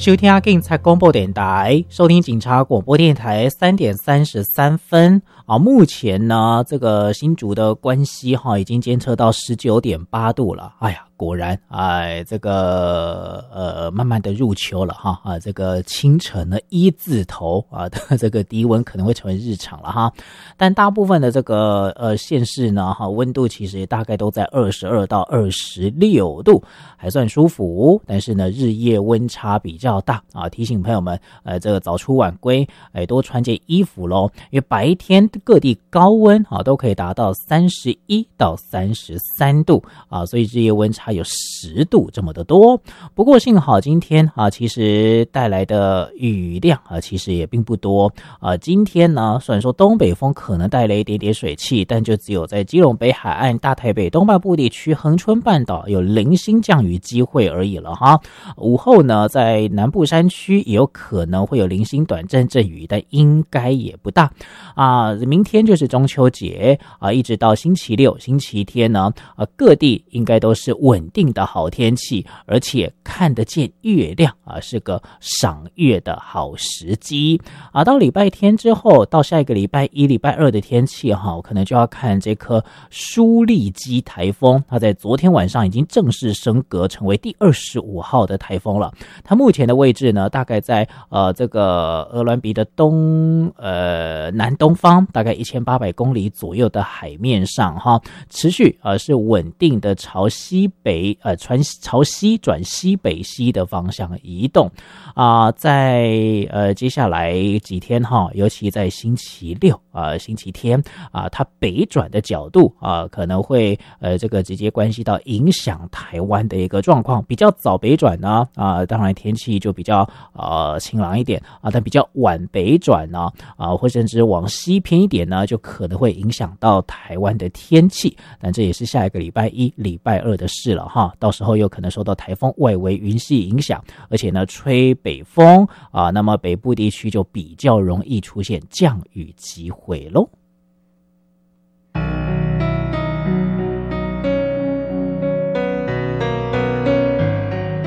收听警察广播电台，收听警察广播电台3点33分啊。目前呢，这个新竹的关西已经监测到19.8度了。哎呀，果然这个慢慢的入秋了哈这个清晨呢1字头的这个低温可能会成为日常了哈。但大部分的这个县市呢温度其实也大概都在22到26度，还算舒服。但是呢，日夜温差比较大啊，提醒朋友们这个早出晚归，多穿件衣服咯，因为白天各地高温都可以达到31到33度啊，所以日夜温差有10度这么的多。不过幸好今天其实带来的雨量其实也并不多今天呢，虽然说东北风可能带来一点点水汽，但就只有在基隆北海岸、大台北东半部地区、恒春半岛有零星降雨机会而已了哈。午后呢，在南部山区也有可能会有零星短暂阵雨，但应该也不大明天就是中秋节一直到星期六、星期天呢各地应该都是稳定的好天气，而且看得见月亮是个赏月的好时机到礼拜天之后，到下一个礼拜一、礼拜二的天气可能就要看这颗舒力基台风，它在昨天晚上已经正式升格成为第25号的台风了。它目前的位置呢，大概在这个鹅銮鼻的南东方，大概1800公里左右的海面上持续是稳定的朝西北朝西转西北西的方向移动在接下来几天尤其在星期六星期天它北转的角度可能会这个直接关系到影响台湾的一个状况。比较早北转呢当然天气就比较晴朗一点但比较晚北转呢或甚至往西偏一点呢，就可能会影响到台湾的天气。但这也是下一个礼拜一、礼拜二的事了哈。到时候有可能受到台风外围云系影响，而且呢吹北风那么北部地区就比较容易出现降雨机会咯。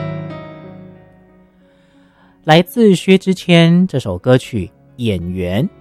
来自薛之谦这首歌曲《演员》，